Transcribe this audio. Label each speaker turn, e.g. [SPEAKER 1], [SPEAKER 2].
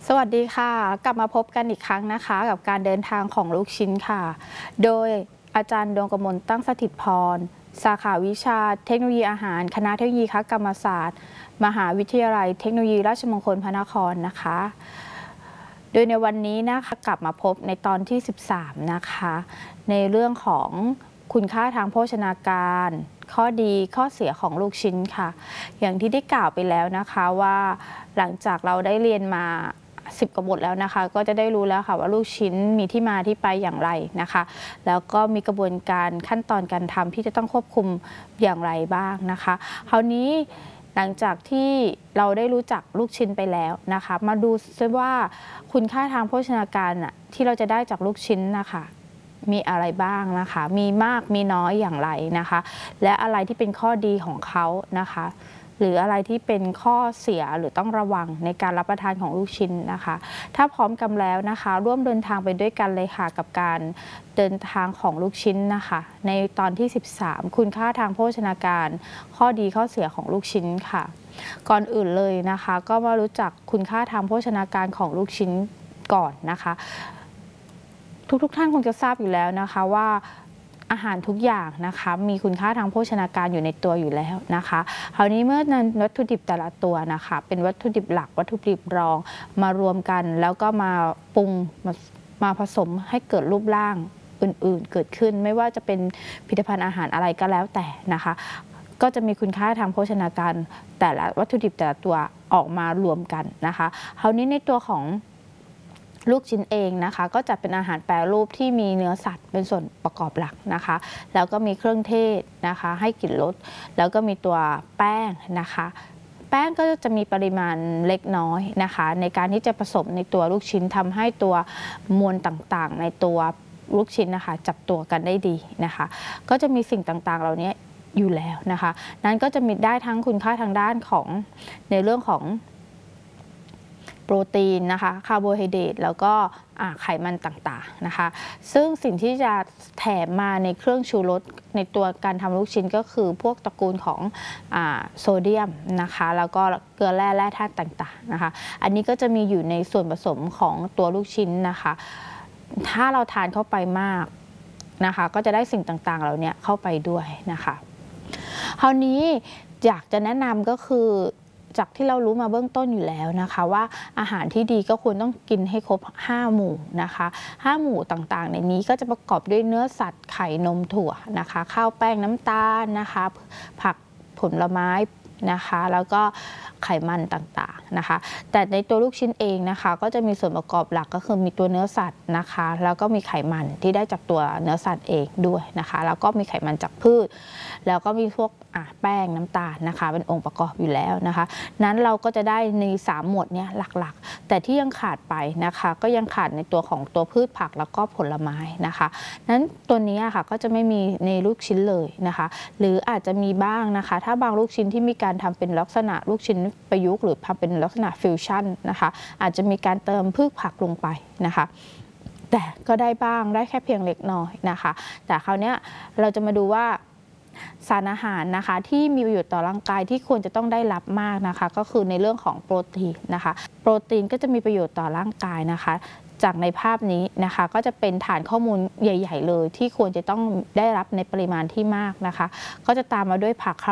[SPEAKER 1] สวัสดีค่ะกลับมาพบกันอีกครั้งนะคะกับการเดินทางของลูกชิ้นค่ะ โดยอาจารย์ดวงกมลตั้งสถิตพรสาขาวิชาเทคโนโลยีอาหารคณะเทคโนโลยีคกรรมศาสตร์มหาวิทยาลัยเทคโนโลยีราชมงคลพระนครนะคะโดยในวันนี้นะคะกลับมาพบในตอนที่ 13 นะคะในเรื่องของคุณค่าทางโภชนาการข้อดีข้อเสียของลูกชิ้นค่ะอย่างที่ได้กล่าวไปแล้วนะคะว่าหลังจากเราได้เรียนมา10 กว่าบทแล้วนะคะก็จะได้รู้แล้วค่ะว่าลูกชิ้นมีที่มาที่ไปอย่างไรนะคะแล้วก็มีกระบวนการขั้นตอนการทำที่จะต้องควบคุมอย่างไรบ้างนะคะคราวนี้หลังจากที่เราได้รู้จักลูกชิ้นไปแล้วนะคะมาดูซิว่าคุณค่าทางโภชนาการที่เราจะได้จากลูกชิ้นนะคะมีอะไรบ้างนะคะมีมากมีน้อยอย่างไรนะคะและอะไรที่เป็นข้อดีของเขานะคะหรืออะไรที่เป็นข้อเสียหรือต้องระวังในการรับประทานของลูกชิ้นนะคะถ้าพร้อมกันแล้วนะคะร่วมเดินทางไปด้วยกันเลยค่ะกับการเดินทางของลูกชิ้นนะคะในตอนที่ 13 คุณค่าทางโภชนาการข้อดีข้อเสียของลูกชิ้นค่ะก่อนอื่นเลยนะคะก็มารู้จักคุณค่าทางโภชนาการของลูกชิ้นก่อนนะคะทุกท่านคงจะทราบอยู่แล้วนะคะว่าอาหารทุกอย่างนะคะมีคุณค่าทางโภชนาการอยู่ในตัวอยู่แล้วนะคะคราวนี้เมื่อนำวัตถุดิบแต่ละตัวนะคะเป็นวัตถุดิบหลักวัตถุดิบรองมารวมกันแล้วก็มาปรุงมาผสมให้เกิดรูปร่างอื่นๆเกิดขึ้นไม่ว่าจะเป็นผลิตภัณฑ์อาหารอะไรก็แล้วแต่นะคะก็จะมีคุณค่าทางโภชนาการแต่ละวัตถุดิบแต่ละตัวออกมารวมกันนะคะคราวนี้ในตัวของลูกชิ้นเองนะคะก็จะเป็นอาหารแปรรูปที่มีเนื้อสัตว์เป็นส่วนประกอบหลักนะคะแล้วก็มีเครื่องเทศนะคะให้กลิ่นรสแล้วก็มีตัวแป้งนะคะแป้งก็จะมีปริมาณเล็กน้อยนะคะในการที่จะผสมในตัวลูกชิ้นทำให้ตัวมวลต่างๆในตัวลูกชิ้นนะคะจับตัวกันได้ดีนะคะก็จะมีสิ่งต่างๆเหล่านี้อยู่แล้วนะคะนั้นก็จะมีได้ทั้งคุณค่าทางด้านของในเรื่องของโปรตีนนะคะคาร์โบไฮเดรตแล้วก็ไขมันต่างๆนะคะซึ่งสิ่งที่จะแถมมาในเครื่องชูรสในตัวการทำลูกชิ้นก็คือพวกตระกูลของโซเดียมนะคะแล้วก็เกลือแร่ธาตุต่างๆนะคะอันนี้ก็จะมีอยู่ในส่วนผสมของตัวลูกชิ้นนะคะถ้าเราทานเข้าไปมากนะคะก็จะได้สิ่งต่างๆเหล่านี้เข้าไปด้วยนะคะคราวนี้อยากจะแนะนำก็คือจากที่เรารู้มาเบื้องต้นอยู่แล้วนะคะว่าอาหารที่ดีก็ควรต้องกินให้ครบ5 หมู่นะคะ5 หมู่ต่างๆในนี้ก็จะประกอบด้วยเนื้อสัตว์ไข่นมถั่วนะคะข้าวแป้งน้ำตาลนะคะผักผลไม้นะคะแล้วก็ไขมันต่างๆนะคะแต่ในตัวลูกชิ้นเองนะคะก็จะมีส่วนประกอบหลักก็คือมีตัวเนื้อสัตว์นะคะแล้วก็มีไขมันที่ได้จากตัวเนื้อสัตว์เองด้วยนะคะแล้วก็มีไขมันจากพืชแล้วก็มีพวกแป้งน้ำตาลนะคะเป็นองค์ประกอบอยู่แล้วนะคะนั้นเราก็จะได้ใน3 หมวดนี้หลักๆแต่ที่ยังขาดไปนะคะก็ยังขาดในตัวของตัวพืชผักแล้วก็ผลไม้นะคะนั้นตัวนี้ค่ะก็จะไม่มีในลูกชิ้นเลยนะคะหรืออาจจะมีบ้างนะคะถ้าบางลูกชิ้นที่มีการทำเป็นลักษณะลูกชิ้นประยุกต์หรือทำเป็นลักษณะฟิวชั่นนะคะอาจจะมีการเติมพืชผักลงไปนะคะแต่ก็ได้บ้างได้แค่เพียงเล็กน้อยนะคะแต่คราวนี้เราจะมาดูว่าสารอาหารนะคะที่มีประโยชน์ต่อร่างกายที่ควรจะต้องได้รับมากนะคะก็คือในเรื่องของโปรตีนนะคะโปรตีนก็จะมีประโยชน์ต่อร่างกายนะคะจากในภาพนี้นะคะก็จะเป็นฐานข้อมูลใหญ่ๆเลยที่ควรจะต้องได้รับในปริมาณที่มากนะคะก็จะตามมาด้วยผัก